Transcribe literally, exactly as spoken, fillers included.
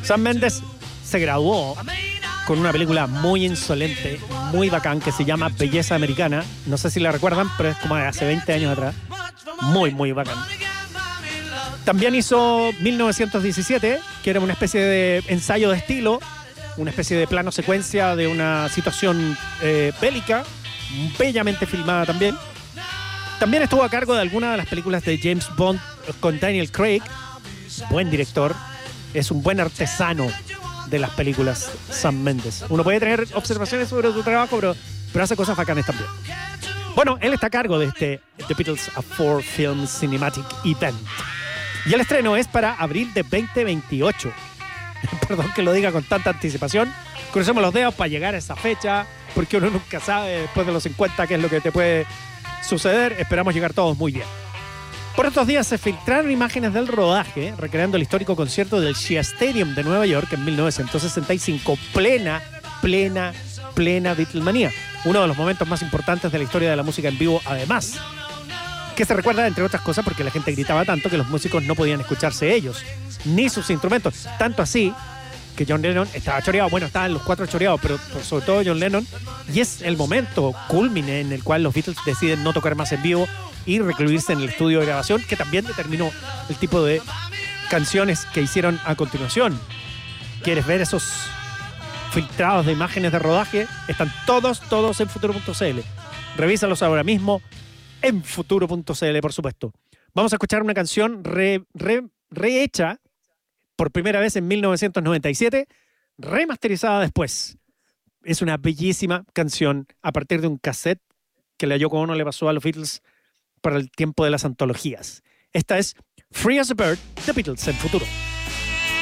Sam Mendes se graduó con una película muy insolente, muy bacán, que se llama Belleza Americana. No sé si la recuerdan, pero es como de hace veinte años atrás. Muy, muy bacán. También hizo mil novecientos diecisiete, que era una especie de ensayo de estilo, una especie de plano secuencia de una situación eh, bélica, bellamente filmada también. También estuvo a cargo de algunas de las películas de James Bond con Daniel Craig. Buen director, es un buen artesano de las películas Sam Mendes. Uno puede tener observaciones sobre su trabajo, pero, pero hace cosas bacanas también. Bueno, él está a cargo de este The Beatles A Four Film Cinematic Event. Y el estreno es para abril de veinte veintiocho. Perdón que lo diga con tanta anticipación. Crucemos los dedos para llegar a esa fecha, porque uno nunca sabe después de los cincuenta qué es lo que te puede suceder. Esperamos llegar todos muy bien. Por estos días se filtraron imágenes del rodaje recreando el histórico concierto del Shea Stadium de Nueva York en mil novecientos sesenta y cinco. Plena, plena, plena Beatlemanía. Uno de los momentos más importantes de la historia de la música en vivo, además. Que se recuerda, entre otras cosas, porque la gente gritaba tanto que los músicos no podían escucharse ellos, ni sus instrumentos. Tanto así que John Lennon estaba choreado. Bueno, estaban los cuatro choreados, pero sobre todo John Lennon. Y es el momento culmine en el cual los Beatles deciden no tocar más en vivo y recluirse en el estudio de grabación, que también determinó el tipo de canciones que hicieron a continuación. ¿Quieres ver esos filtrados de imágenes de rodaje? Están todos, todos en futuro punto c l. Revísalos ahora mismo en futuro punto c l, por supuesto. Vamos a escuchar una canción re, re, rehecha por primera vez en mil novecientos noventa y siete, remasterizada después. Es una bellísima canción a partir de un cassette que la Yoko Ono le pasó a los Beatles para el tiempo de las antologías. Esta es Free as a Bird, The Beatles en futuro.